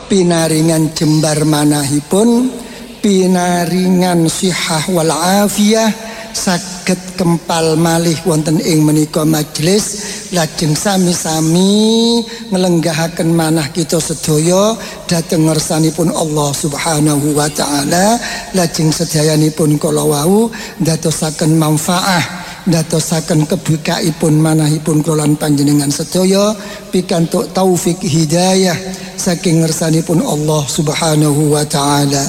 pinaringan jembar manahipun, pinaringan sihah wal afiyah, saged kempal malih wonten ing menika majelis, lajeng sami-sami nglenggahaken manah kita sedaya dhateng ngersanipun Allah Subhanahu wa taala, lajeng sedayanipun kala wau ndadosaken manfaah, ndadosaken kebikaipun manahipun kula panjenengan sedaya pikantuk taufik hidayah saking ngersanipun Allah Subhanahu wa taala.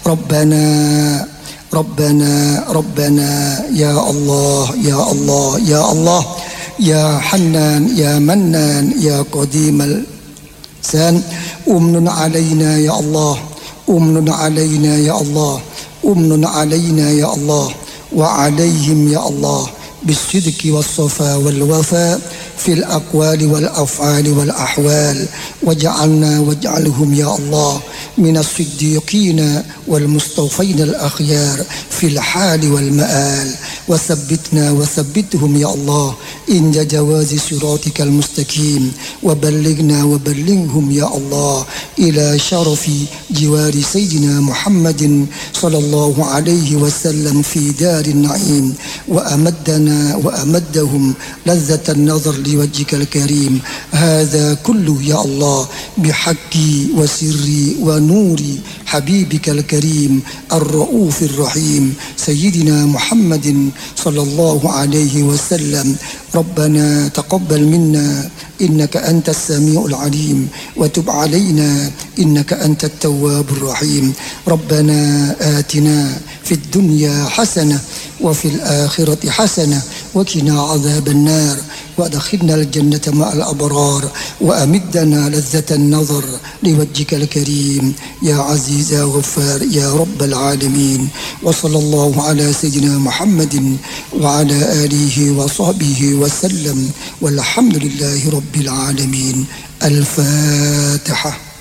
Rabbana ya Allah ya Allah ya Allah ya Hannan ya Mannan ya Qadimal san umnun alaina ya Allah, umnun alaina ya Allah, umnun alaina ya Allah wa alaihim ya Allah bisidqi was-safa wal wafa fil aqwali wal af'ali wal ahwal waj'alna waj'alhum ya Allah من الصديقين والمصطفين الأخيار في الحال والمآل وثبتنا وثبتهم يا الله عند جواز صراطك المستقيم وبلغنا وبلغهم يا الله إلى شرف جوار سيدنا محمد صلى الله عليه وسلم في دار النعيم وأمدنا وأمدهم لذة النظر لوجهك الكريم. هذا كله يا الله بحقي وسري ونوري حبيبك الكريم الرؤوف الرحيم سيدنا محمد صلى الله عليه وسلم. ربنا تقبل منا إنك أنت السميع العليم وتب علينا إنك أنت التواب الرحيم. ربنا آتنا في الدنيا حسنة وفي الآخرة حسنة وقنا عذاب النار وادخلنا الجنة مع الأبرار وأمدنا لذة النظر لوجهك الكريم يا عزيز يا غفار يا رب العالمين. وصلى الله على سيدنا محمد وعلى آله وصحبه وسلم والحمد لله رب العالمين. الفاتحة.